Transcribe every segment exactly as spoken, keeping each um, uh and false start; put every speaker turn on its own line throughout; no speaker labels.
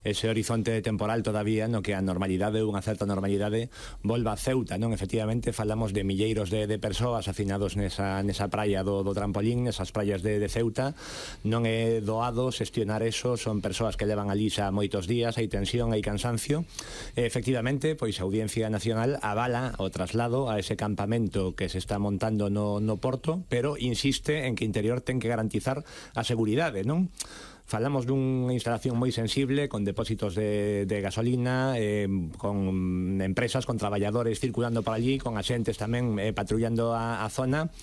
ese horizonte temporal todavía no que a normalidade, unha certa normalidade, volva a Ceuta, non? Efectivamente, falamos de milleiros de, de persoas hacinados nesa, nesa praia do, do trampolín, nesas praias de, de Ceuta. Non é doado xestionar eso, son persoas que levan ali xa moitos días, hai tensión, hai cansancio. E, efectivamente, pois a Audiencia Nacional avala o traslado a ese campamento que se está montando no, no Porto, pero insiste en que Interior ten que garantizar a seguridade, non? Falamos dunha instalación moi sensible, con depósitos de, de gasolina, eh, con empresas, con traballadores circulando por allí, con axentes tamén eh, patrullando a, a zona.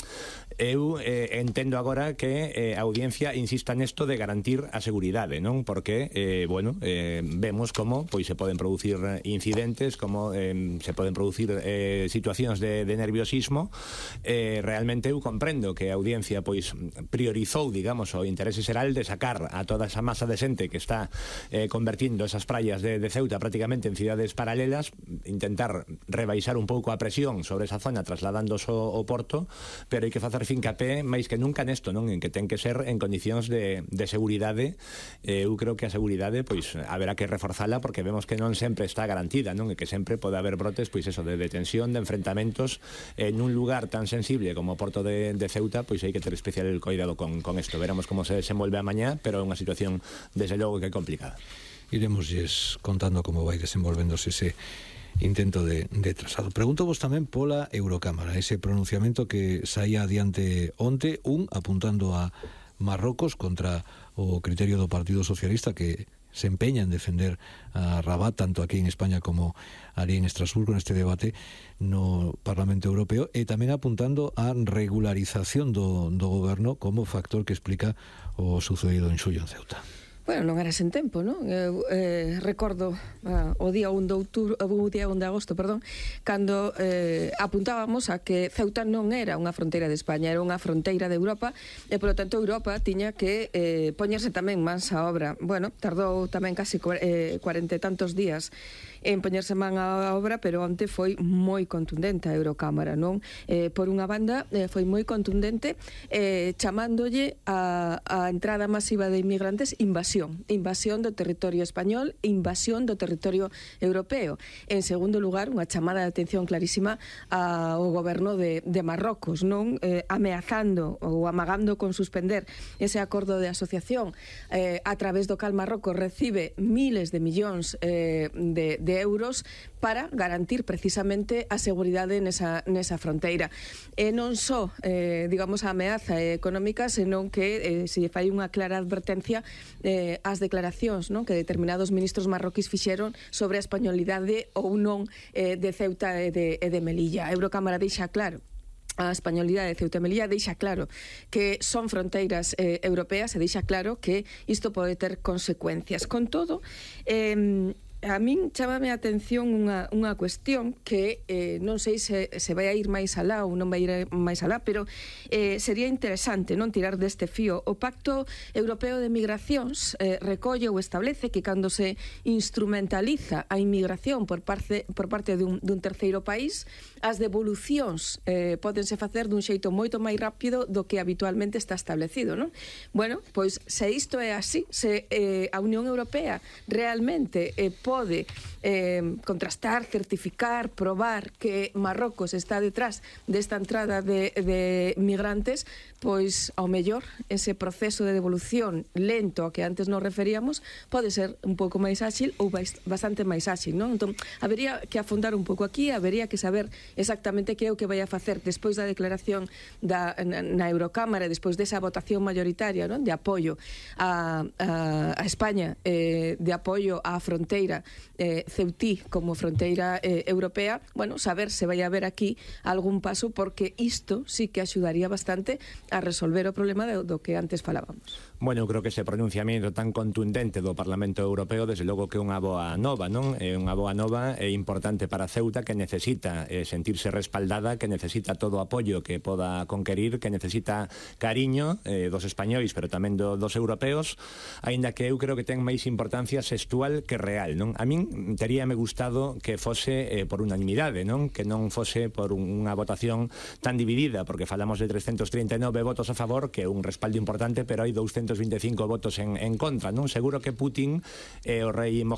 Eu eh, entendo agora que eh, a Audiencia insista nesto de garantir a seguridade, non? Porque, eh, bueno, eh, vemos como pois se poden producir incidentes, como eh, se poden producir eh, situacións de, de nerviosismo. Eh, realmente eu comprendo que a Audiencia pois priorizou, digamos, o interese xeral de sacar a toda esa masa de xente que está eh, convertindo esas praias de, de Ceuta prácticamente en cidades paralelas, intentar rebaixar un pouco a presión sobre esa zona trasladándose ao Porto, pero hai que facer fincapé máis que nunca nesto, non? En que ten que ser en condicións de, de seguridade. Eh, eu creo que a seguridade pois haberá que reforzala, porque vemos que non sempre está garantida, non? E que sempre pode haber brotes, pois eso, de detención, de enfrentamentos en un lugar tan sensible como o Porto de, de Ceuta. Pois hai que ter especial el cuidado con, con esto. Veremos como se desenvolve a mañá, pero é unha situación desde logo que é complicada.
Iremosles contando como vai desenvolvéndose ese intento de, de trazado. Pregunto vos tamén pola Eurocámara, ese pronunciamento que saía adiante onte, un apuntando a Marrocos contra o criterio do Partido Socialista, que se empeña en defender a Rabat tanto aquí en España como ali en Estrasburgo neste debate no Parlamento Europeo, e tamén apuntando a regularización do, do goberno como factor que explica o sucedido en xullo en Ceuta.
Bueno, non era sen tempo, non? Eu eh, recordo ah, o día un de outubro, o día un de agosto, perdón, cando eh, apuntábamos a que Ceuta non era unha fronteira de España, era unha fronteira de Europa, e polo tanto Europa tiña que eh, poñerse tamén mans á obra. Bueno, tardou tamén casi cuarenta e tantos días en poñerse man á obra, pero onte foi moi contundente a Eurocámara, non? Eh, por unha banda, eh, foi moi contundente eh, chamándolle a, a entrada masiva de inmigrantes invasión, invasión do territorio español, invasión do territorio europeo. En segundo lugar, unha chamada de atención clarísima ao goberno de, de Marrocos, non? Eh, ameazando ou amagando con suspender ese acordo de asociación eh, a través do cal Marrocos recibe miles de millóns eh, de de euros para garantir precisamente a seguridade nesa, nesa fronteira. E non só, eh, digamos, a ameaza económica, senón que eh, se fai unha clara advertencia eh, ás declaracións, non? Que determinados ministros marroquís fixeron sobre a españolidade ou non eh, de Ceuta e de, e de Melilla. A Eurocámara deixa claro, a españolidade de Ceuta e Melilla deixa claro que son fronteiras eh, europeas, e deixa claro que isto pode ter consecuencias. Con todo, eh, a min chámame a atención unha, unha cuestión que eh, non sei se, se vai a ir máis alá ou non vai ir máis alá, pero eh, sería interesante non tirar deste fío. O Pacto Europeo de Migracións eh, recolle ou establece que cando se instrumentaliza a inmigración por parte, por parte dun, dun terceiro país, as devolucións eh, pódense facer dun xeito moito máis rápido do que habitualmente está establecido, non? Bueno, pois se isto é así, se eh, a Unión Europea realmente eh, pode eh, contrastar, certificar, probar que Marrocos está detrás desta entrada de, de migrantes, pois ao mellor ese proceso de devolución lento a que antes nos referíamos pode ser un pouco máis áxil ou bastante máis áxil, non? Entón, habería que afondar un pouco aquí, habería que saber exactamente que é o que vai a facer despois da declaración da, na, na Eurocámara, despois desa votación mayoritaria, non? De apoio a, a, a España, eh, de apoio á fronteira eh, ceutí como fronteira eh, europea. Bueno, saber se vai haber aquí algún paso, porque isto sí que axudaría bastante a resolver o problema do, do que antes falábamos.
Bueno, eu creo que ese pronunciamento tan contundente do Parlamento Europeo, desde logo que é unha boa nova, non? É unha boa nova e importante para Ceuta, que necesita eh, sentirse respaldada, que necesita todo o apoio que poda conquerir, que necesita cariño eh, dos españois, pero tamén do, dos europeos, aínda que eu creo que ten máis importancia sextual que real, non? A min teríame gustado que fose eh, por unanimidade, non? Que non fose por un, unha votación tan dividida, porque falamos de trescentos trinta e nove votos a favor, que é un respaldo importante, pero hai doscientos doscientos veinticinco votos en, en contra, non? Seguro que Putin e o rei